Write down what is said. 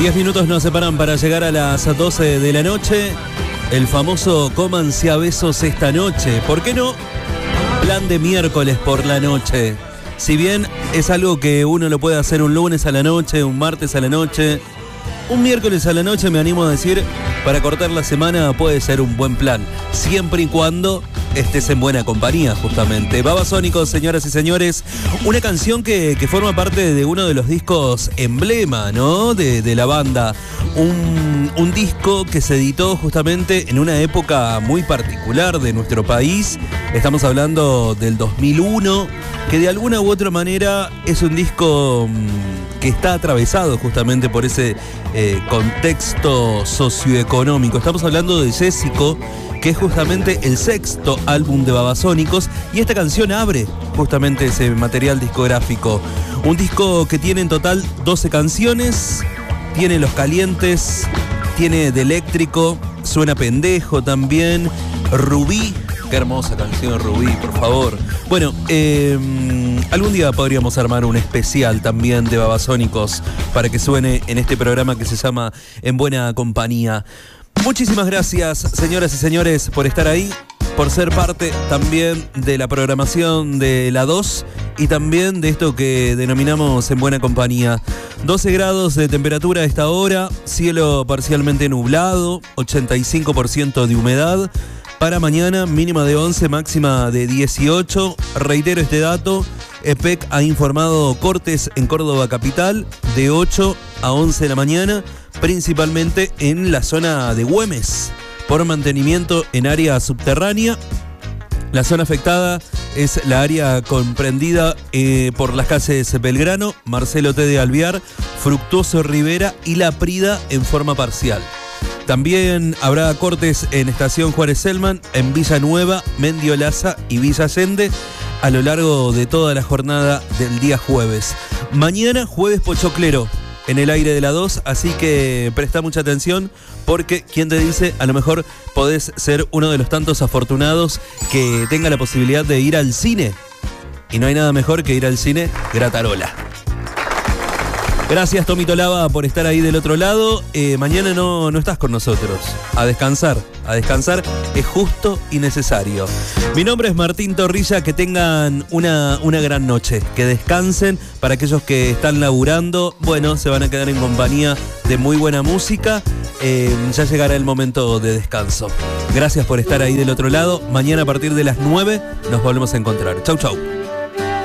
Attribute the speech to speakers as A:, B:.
A: 10 minutos nos separan para llegar a las 12 de la noche. El famoso cómanse a besos esta noche. ¿Por qué no? Plan de miércoles por la noche. Si bien es algo que uno lo puede hacer un lunes a la noche, un martes a la noche, un miércoles a la noche, me animo a decir, para cortar la semana puede ser un buen plan. Siempre y cuando estés en buena compañía, justamente. Babasónicos, señoras y señores, una canción que forma parte de uno de los discos emblema, ¿no? De la banda. Un disco que se editó justamente en una época muy particular de nuestro país. Estamos hablando del 2001, que de alguna u otra manera es un disco que está atravesado justamente por ese contexto socioeconómico. Estamos hablando de Jessico, que es justamente el sexto álbum de Babasónicos, y esta canción abre justamente ese material discográfico. Un disco que tiene en total 12 canciones, tiene Los Calientes, tiene De Eléctrico, Suena Pendejo también, Rubí. Qué hermosa canción, Rubí, por favor. Bueno, algún día podríamos armar un especial también de Babasónicos para que suene en este programa que se llama En Buena Compañía. Muchísimas gracias, señoras y señores, por estar ahí, por ser parte también de la programación de la 2 y también de esto que denominamos En Buena Compañía. 12 grados de temperatura a esta hora, cielo parcialmente nublado, 85% de humedad. Para mañana, mínima de 11, máxima de 18. Reitero este dato, EPEC ha informado cortes en Córdoba capital de 8 a 11 de la mañana, principalmente en la zona de Güemes, por mantenimiento en área subterránea. La zona afectada es la área comprendida por las calles Belgrano, Marcelo T. de Alvear, Fructuoso Rivera y La Prida en forma parcial. También habrá cortes en Estación Juárez Selman, en Villa Nueva, Mendiolaza y Villa Allende a lo largo de toda la jornada del día jueves. Mañana, jueves pochoclero en el aire de la 2, así que presta mucha atención porque, ¿quién te dice? A lo mejor podés ser uno de los tantos afortunados que tenga la posibilidad de ir al cine. Y no hay nada mejor que ir al cine Gratarola. Gracias, Tomito Lava, por estar ahí del otro lado. Mañana no estás con nosotros. A descansar es justo y necesario. Mi nombre es Martín Torrilla, que tengan una gran noche. Que descansen. Para aquellos que están laburando, bueno, se van a quedar en compañía de muy buena música. Ya llegará el momento de descanso. Gracias por estar ahí del otro lado. Mañana a partir de las 9 nos volvemos a encontrar. Chau, chau.